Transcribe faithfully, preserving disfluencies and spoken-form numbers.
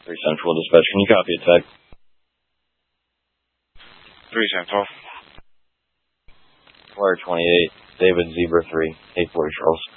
three Central Dispatch, can you copy a tech? three Central. Flyer twenty-eight, David Zebra three, eight forty Charles.